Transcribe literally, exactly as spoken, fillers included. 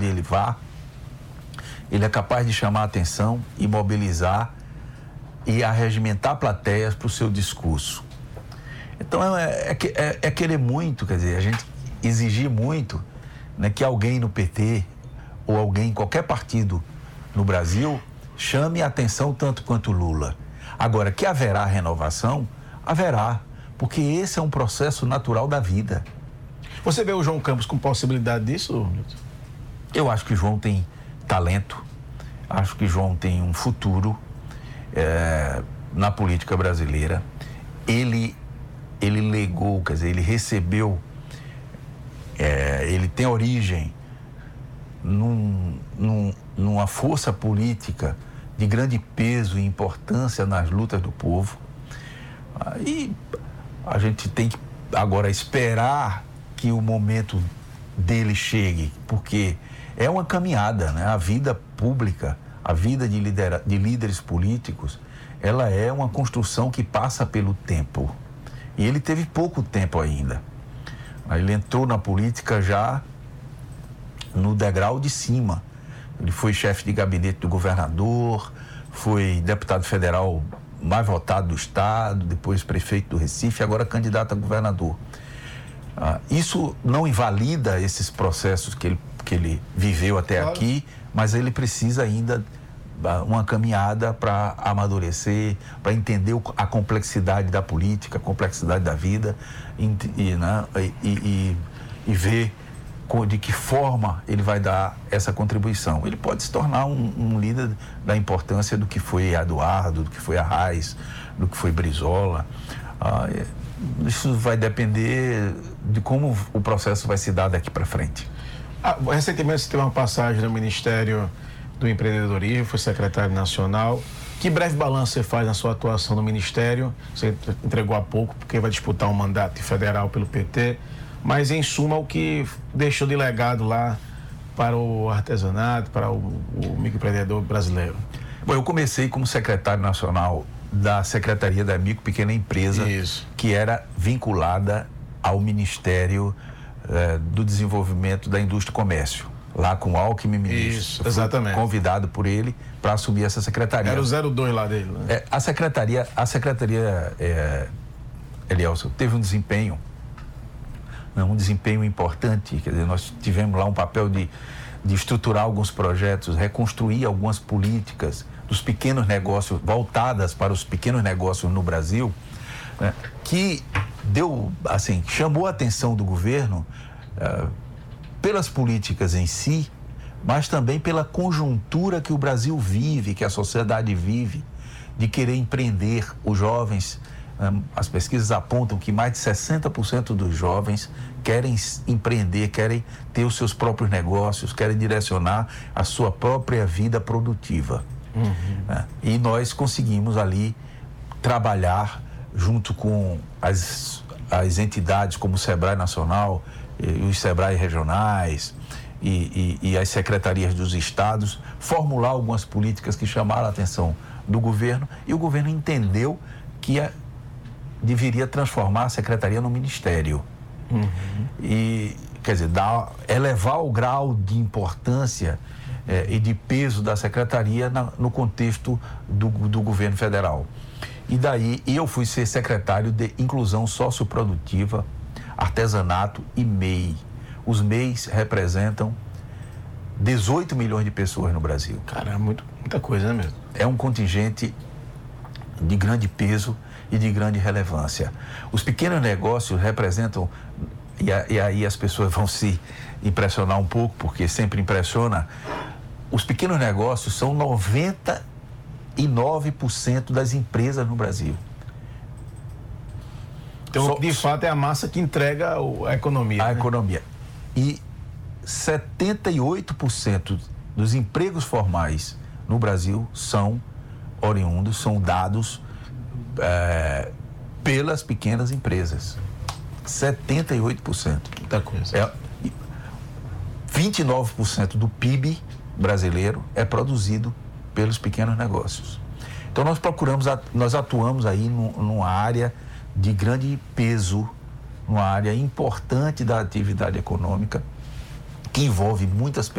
onde ele vá, ele é capaz de chamar a atenção e mobilizar e arregimentar plateias para o seu discurso. Então é, é, é, é querer muito, quer dizer, a gente exigir muito, né, que alguém no P T ou alguém em qualquer partido no Brasil chame a atenção tanto quanto Lula. Agora, que haverá renovação, haverá, porque esse é um processo natural da vida. Você vê o João Campos com possibilidade disso, Milton? Eu acho que João tem talento, acho que João tem um futuro é, na política brasileira. Ele, ele legou, quer dizer, ele recebeu, é, ele tem origem num, num, numa força política de grande peso e importância nas lutas do povo. Aí a gente tem que agora esperar que o momento dele chegue, porque é uma caminhada, né? A vida pública, a vida de, lidera, de líderes políticos, ela é uma construção que passa pelo tempo. E ele teve pouco tempo ainda. Ele entrou na política já no degrau de cima. Ele foi chefe de gabinete do governador, foi deputado federal mais votado do estado, depois prefeito do Recife, agora candidato a governador. Ah, isso não invalida esses processos que ele, que ele viveu até claro. aqui, mas ele precisa ainda uma caminhada para amadurecer, para entender a complexidade da política, a complexidade da vida e, né, e, e, e ver de que forma ele vai dar essa contribuição. Ele pode se tornar um, um líder da importância do que foi Eduardo, do que foi Arraes, do que foi Brizola. Ah, isso vai depender de como o processo vai se dar daqui para frente. Ah, recentemente você teve uma passagem no Ministério do Empreendedorismo, foi secretário nacional. Que breve balanço você faz na sua atuação no Ministério? Você entregou há pouco, porque vai disputar um mandato federal pelo P T. Mas, em suma, o que deixou de legado lá para o artesanato, para o, o microempreendedor brasileiro? Bom, eu comecei como secretário nacional da Secretaria da Micro e Pequena Empresa, Isso. que era vinculada ao Ministério eh, do Desenvolvimento da Indústria e Comércio, lá com o Alckmin, ministro. Isso, exatamente. Convidado por ele para assumir essa secretaria. Era o zero dois lá dele, né? É, a secretaria, a secretaria é, Elielson, teve um desempenho um desempenho importante, quer dizer, nós tivemos lá um papel de, de estruturar alguns projetos, reconstruir algumas políticas dos pequenos negócios, voltadas para os pequenos negócios no Brasil, né, que deu, assim, chamou a atenção do governo uh, pelas políticas em si, mas também pela conjuntura que o Brasil vive, que a sociedade vive, de querer empreender. Os jovens, as pesquisas apontam que mais de sessenta por cento dos jovens querem empreender, querem ter os seus próprios negócios, querem direcionar a sua própria vida produtiva. Uhum. Né? E nós conseguimos ali trabalhar junto com as, as entidades como o Sebrae Nacional e os Sebrae regionais e, e, e as secretarias dos estados, formular algumas políticas que chamaram a atenção do governo, e o governo entendeu que a, deveria transformar a secretaria no ministério. Uhum. E, quer dizer, dar, elevar o grau de importância eh, e de peso da secretaria na, no contexto do, do governo federal. E daí eu fui ser secretário de Inclusão Socioprodutiva, Artesanato e M E I. Os M E Is representam dezoito milhões de pessoas no Brasil. Cara, é muito, muita coisa, né mesmo? É um contingente de grande peso e de grande relevância. Os pequenos negócios representam, e, a, e aí as pessoas vão se impressionar um pouco, porque sempre impressiona, os pequenos negócios são noventa e nove por cento das empresas no Brasil. Então, Só, de fato, é a massa que entrega a economia. A né? economia. E setenta e oito por cento dos empregos formais no Brasil são oriundos, são dados é, pelas pequenas empresas. setenta e oito por cento. Muita coisa. É, vinte e nove por cento do P I B brasileiro é produzido pelos pequenos negócios. Então nós procuramos, nós atuamos aí numa área de grande peso, numa área importante da atividade econômica, que envolve muitas pessoas.